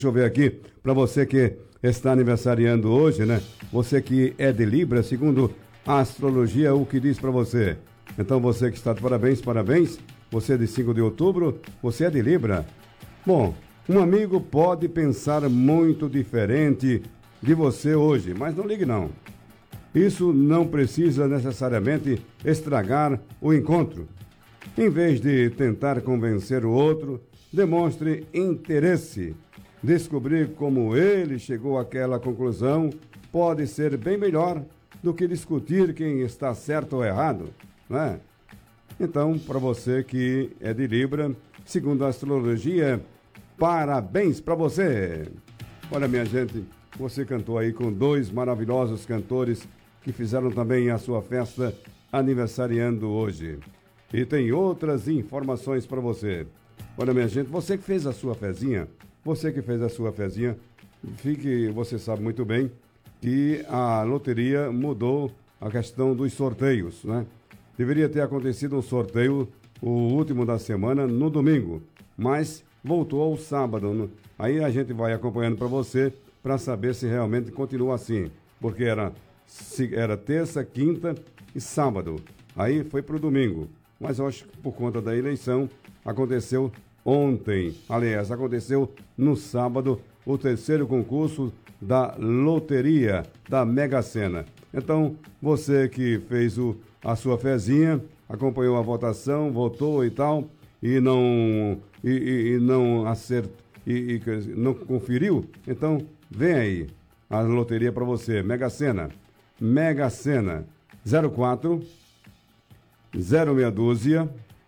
Deixa eu ver aqui, para você que está aniversariando hoje, né? Você que é de Libra, segundo a astrologia, o que diz para você? Então, você que está de parabéns, parabéns. Você é de 5 de outubro, você é de Libra. Bom, um amigo pode pensar muito diferente de você hoje, mas não ligue não. Isso não precisa necessariamente estragar o encontro. Em vez de tentar convencer o outro, demonstre interesse. Descobrir como ele chegou àquela conclusão pode ser bem melhor do que discutir quem está certo ou errado, não é? Então, para você que é de Libra, segundo a astrologia, parabéns para você! Olha, minha gente, você cantou aí com dois maravilhosos cantores que fizeram também a sua festa aniversariando hoje. E tem outras informações para você. Olha, minha gente, você que fez a sua fezinha, você sabe muito bem que a loteria mudou a questão dos sorteios, né? Deveria ter acontecido um sorteio, o último da semana, no domingo, mas voltou ao sábado. Aí a gente vai acompanhando para você, para saber se realmente continua assim, porque era terça, quinta e sábado. Aí foi para o domingo, mas eu acho que por conta da eleição aconteceu ontem. Aliás, aconteceu no sábado o terceiro concurso da loteria da Mega Sena. Então, você que fez a sua fezinha, acompanhou a votação, votou e tal, e não acertou, não conferiu, então vem aí a loteria para você. Mega Sena 04 06 dúzia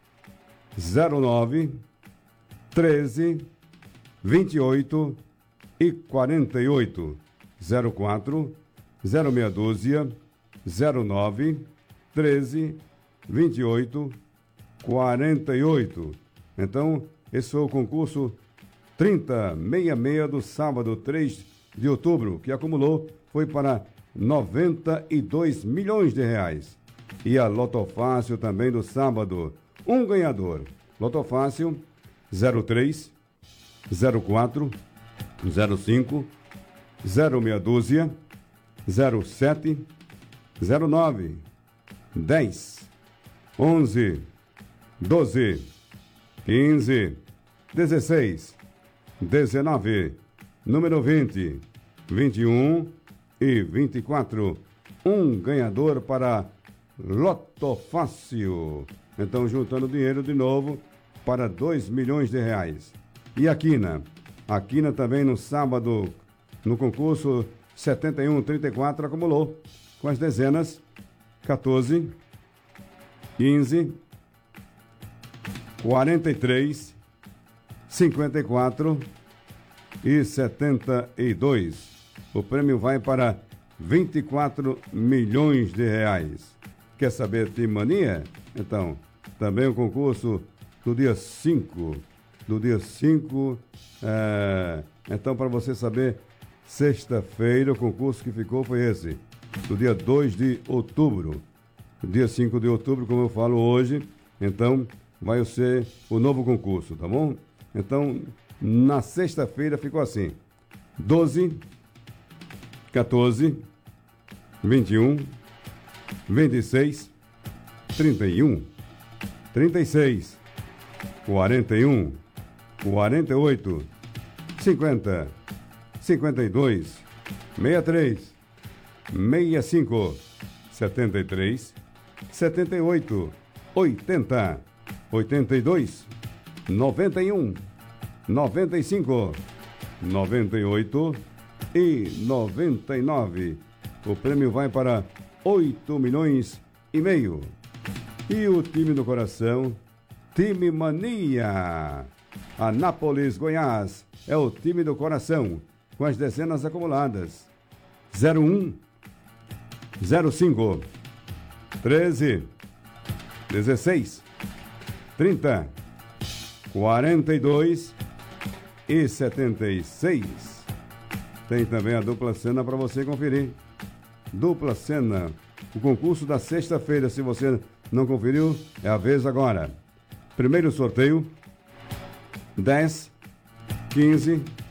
09 13 28 e 48. 04 06 dúzia 09 13 28 48. Então, esse foi o concurso 3066 do sábado 3 de outubro, que acumulou, foi para 92 milhões de reais. E a Lotofácil também do sábado, um ganhador. Lotofácil 03 04 05 06 dúzia 07 09 10 11 12 15 16 19 número 20 21 e 24. Um ganhador para Lotofácil. Então, juntando dinheiro de novo para 2 milhões de reais. E a Quina também no sábado, no concurso 7134, acumulou com as dezenas 14, 15, 43, 54 e 72. O prêmio vai para 24 milhões de reais. Quer saber de mania? Então, também o concurso do dia 5. Então, para você saber, sexta-feira, o concurso que ficou foi esse, do dia 2 de outubro. Dia 5 de outubro, como eu falo hoje, então vai ser o novo concurso, tá bom? Então, na sexta-feira ficou assim: 12, 14, 21, 26, 31, 36, 41, 48, 50, 52, 63, 65, 73, 78, 80, 82, 91, 95, 98 e 99. O prêmio vai para 8 milhões e meio. E o time do coração, Time Mania. Anápolis, Goiás, é o time do coração, com as dezenas acumuladas: 01, 05, 13, 16, 30, 42 e 76. Tem também a dupla cena para você conferir. Dupla cena, o concurso da sexta-feira. Se você não conferiu, é a vez agora. Primeiro sorteio: 10, 15,